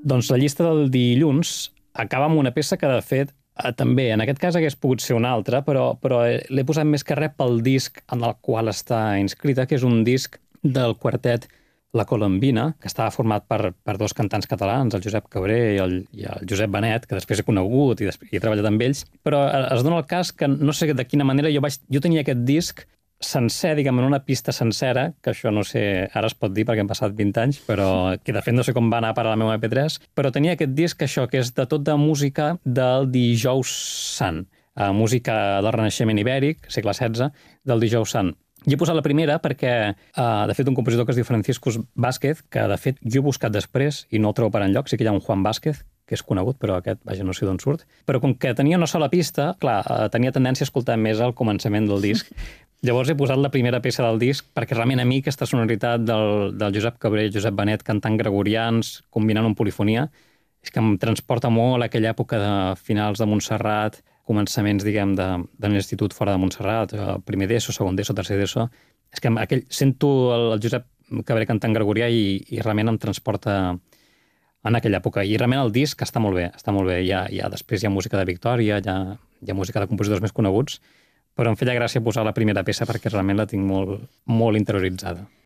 Doncs la llista del dilluns acaba amb una peça que, de fet, també, en aquest cas hagués pogut ser una altra, però l'he posat més que res pel disc en el qual està inscrita, que és un disc del quartet La Colombina, que estava format per dos cantants catalans, el Josep Cabré i el Josep Benet, que després he conegut i he treballat amb ells, però es dona el cas que no sé de quina manera jo tenia aquest disc sencer, diguem, en una pista sencera, que això no sé, ara es pot dir perquè han passat 20 anys, però que de fet no sé com va anar a parar la meva MP3, però tenia aquest disc, això, que és de tot de música del Dijous Sant, música del Renaixement Ibèric, segle XVI, del Dijous Sant. I he posat la primera perquè, de fet, un compositor que es diu Franciscus Vázquez, que de fet jo he buscat després i no el trobo per enlloc, sí que hi ha un Juan Vázquez, que és conegut, però aquest, vaja, no sé d'on surt. Però com que tenia una sola pista, clar, tenia tendència a escoltar més al començament del disc. Llavors he posat la primera peça del disc perquè realment a mi aquesta sonoritat del Josep Cabré i Josep Benet cantant gregorians, combinant amb polifonia, és que em transporta molt a aquella època de finals de Montserrat, començaments, diguem, de l'institut fora de Montserrat, primer d'ESO, segon d'ESO, tercer d'ESO. És que sento el Josep Cabré cantant gregorià i realment em transporta en aquella època. I realment el disc està molt bé, està molt bé. Després hi ha música de Victòria, hi ha música de compositors més coneguts, però em feia gràcia posar la primera peça perquè realment la tinc molt, molt interioritzada.